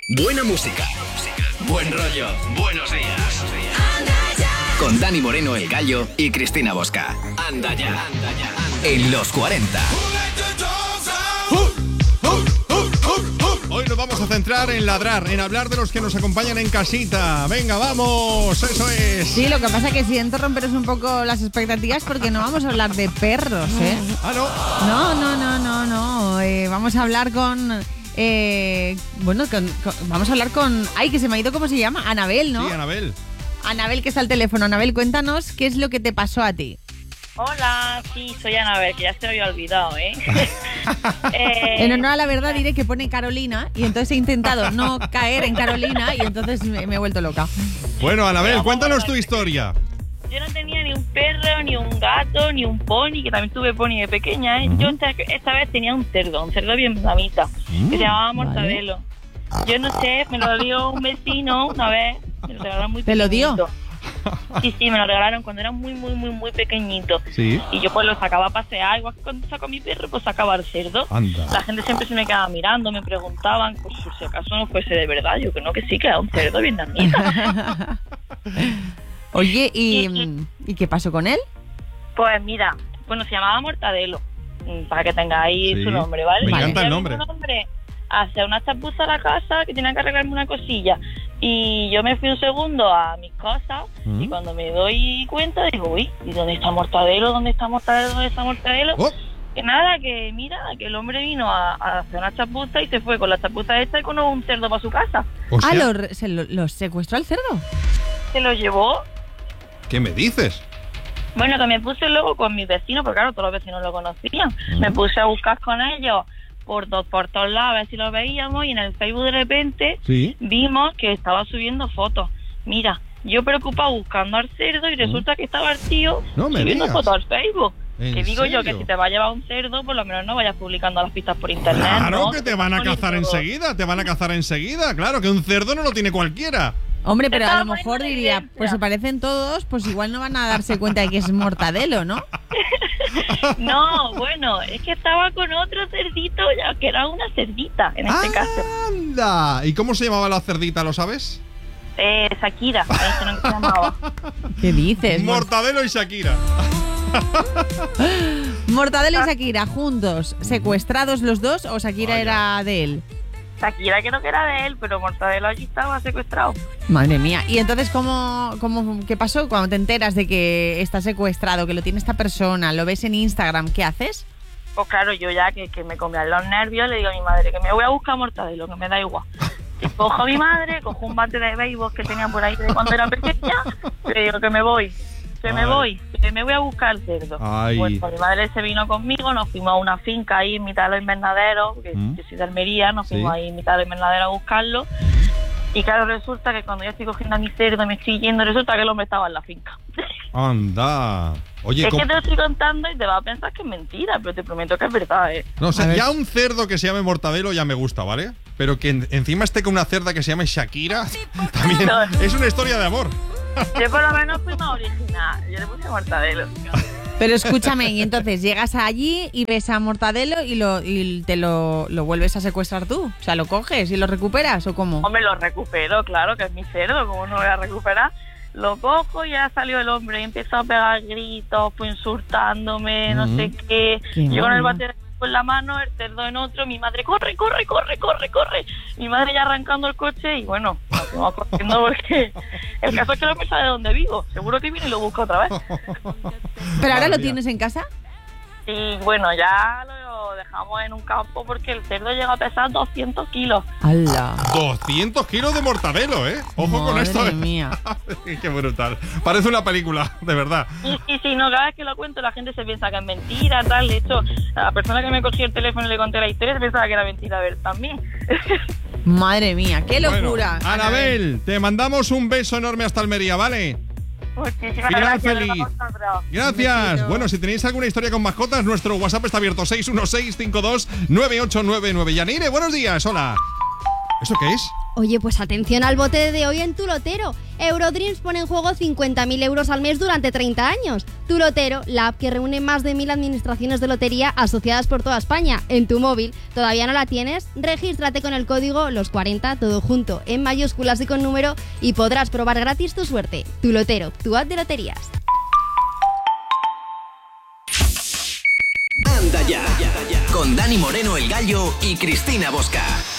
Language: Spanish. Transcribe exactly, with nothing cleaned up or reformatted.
Buena música, buen rollo, buenos días. Con Dani Moreno, El Gallo, y Cristina Bosca. Anda ya, en los cuarenta. Hoy nos vamos a centrar en ladrar, en hablar de los que nos acompañan en casita. Venga, vamos, eso es. Sí, lo que pasa es que siento romperos un poco las expectativas porque no vamos a hablar de perros, ¿eh? Ah, no. No, no, no, no, no. Eh, vamos a hablar con... Eh, bueno, con, con, vamos a hablar con... Ay, que se me ha ido, ¿cómo se llama? Anabel, ¿no? Sí, Anabel. Anabel, que está al teléfono. Anabel, cuéntanos qué es lo que te pasó a ti. Hola, sí, soy Anabel, que ya se me había olvidado, ¿eh? eh... En honor a la verdad diré que pone Carolina y entonces he intentado no caer en Carolina y entonces me, me he vuelto loca. Bueno, Anabel, Pero, cuéntanos tu historia. Yo no tenía ni un perro, ni un gato, ni un pony, que también tuve pony de pequeña, ¿eh? Uh-huh. Yo esta, esta vez tenía un cerdo, un cerdo bien mamita, uh-huh. que se llamaba Mortadelo. Vale. Yo no sé, me lo dio un vecino una vez, me lo regalaron muy pequeñito. ¿Te lo dio? Sí, sí, me lo regalaron cuando era muy, muy, muy, muy pequeñito. Sí. Y yo pues lo sacaba a pasear, igual que cuando saco a mi perro, pues sacaba al cerdo. Anda. La gente siempre se me quedaba mirando, me preguntaban, pues si acaso no fuese de verdad. Yo que no, que sí, que era un cerdo vietnamita. Oye, ¿y, ¿y, ¿y qué pasó con él? Pues mira, bueno, se llamaba Mortadelo, para que tengáis sí. su nombre, ¿vale? Me vale. encanta el nombre. nombre. Hacer una chapuza a la casa, que tenía que arreglarme una cosilla. Y yo me fui un segundo a mis cosas, ¿Mm? y cuando me doy cuenta digo, uy, ¿y dónde está Mortadelo? ¿Dónde está Mortadelo? ¿Dónde está Mortadelo? Oh. Que nada, que mira, que el hombre vino a, a hacer una chapuza y se fue con la chapuza esta y con un cerdo para su casa. O sea, ah, ¿lo, se lo, ¿lo secuestró al cerdo? Se lo llevó. ¿Qué me dices? Bueno, que me puse luego con mis vecinos, porque claro, todos los vecinos lo conocían. Uh-huh. Me puse a buscar con ellos por, dos, por todos lados, a ver si lo veíamos, y en el Facebook de repente ¿Sí? vimos que estaba subiendo fotos. Mira, yo preocupado buscando al cerdo y resulta uh-huh. que estaba el tío no me subiendo digas. fotos al Facebook. Que digo serio? yo que si te va a llevar un cerdo, por lo menos no vayas publicando las pistas por internet. Claro, ¿no? que te van a cazar enseguida, te van a cazar enseguida. Claro, que un cerdo no lo tiene cualquiera. Hombre, pero a lo mejor diría, pues se parecen todos, pues igual no van a darse cuenta de que es Mortadelo, ¿no? No, bueno, es que estaba con otro cerdito, ya que era una cerdita en este caso. ¡Anda! ¿Y cómo se llamaba la cerdita, lo sabes? Eh, Shakira, ahí se no se llamaba. ¿Qué dices? Mortadelo y Shakira. Mortadelo y Shakira juntos, secuestrados los dos, o Shakira Vaya. era de él. Shakira creo que era de él, pero Mortadelo allí estaba secuestrado. Madre mía. ¿Y entonces cómo, cómo qué pasó cuando te enteras de que está secuestrado, que lo tiene esta persona, lo ves en Instagram, qué haces? Pues claro, yo ya que, que me comían los nervios, le digo a mi madre que me voy a buscar a Mortadelo, que me da igual. Y cojo a mi madre, cojo un bate de béisbol que tenía por ahí de cuando era pequeña, le digo que me voy. Que Ay. me voy, que me voy a buscar el cerdo. Ay. Bueno, pues mi madre se vino conmigo, nos fuimos a una finca ahí en mitad de los invernaderos, porque ¿Mm? yo soy de Almería, nos fuimos ¿Sí? ahí en mitad de los invernaderos a buscarlo. Y claro, resulta que cuando yo estoy cogiendo a mi cerdo, me estoy yendo, resulta que el hombre estaba en la finca. Anda. Oye, es ¿cómo? que te lo estoy contando y te vas a pensar que es mentira, pero te prometo que es verdad, ¿eh? No, o sea, ya un cerdo que se llame Mortadelo ya me gusta, ¿vale? Pero que en, encima esté con una cerda que se llame Shakira, también no. es una historia de amor. Yo por lo menos fui más original, yo le puse Mortadelo. Pero escúchame, y entonces llegas allí y ves a Mortadelo y, lo, y te lo, lo vuelves a secuestrar tú. O sea, ¿lo coges y lo recuperas o cómo? Hombre, lo recupero, claro, que es mi cerdo, ¿cómo no lo voy a recuperar? Lo cojo y ya salió el hombre y empezó a pegar gritos, pues insultándome, uh-huh. no sé qué. qué Yo con el bate en la mano, el cerdo en otro, mi madre, corre, corre, corre, corre, corre. Mi madre ya arrancando el coche y bueno, nos fuimos corriendo porque el caso es que no me sabe de dónde vivo. Seguro que viene y lo busca otra vez. ¿Pero ahora lo tienes en casa? Sí, bueno, ya lo dejamos en un campo porque el cerdo llega a pesar doscientos kilos. ¡Hala! doscientos kilos de Mortadelo, ¿eh? Ojo Madre con esto. Madre mía. Qué brutal. Parece una película, de verdad. Y, y si no, cada vez que lo cuento la gente se piensa que es mentira, tal. De hecho, a la persona que me cogió el teléfono y le conté la historia se pensaba que era mentira a ver también. Madre mía, qué locura. Bueno, Anabel, te mandamos un beso enorme hasta Almería, ¿vale? Muchísimas Final gracias. feliz. Gracias. Bueno, si tenéis alguna historia con mascotas, nuestro WhatsApp está abierto seis uno seis cinco dos nueve ocho nueve nueve. Yanire, buenos días. Hola. ¿Eso qué es? Oye, pues atención al bote de hoy en Tu Lotero. Eurodreams pone en juego cincuenta mil euros al mes durante treinta años. Tu Lotero, la app que reúne más de mil administraciones de lotería asociadas por toda España, en tu móvil. ¿Todavía no la tienes? Regístrate con el código los cuarenta, todo junto, en mayúsculas y con número, y podrás probar gratis tu suerte. Tu Lotero, tu app de loterías. Anda ya, con Dani Moreno, el Gallo, y Cristina Bosca.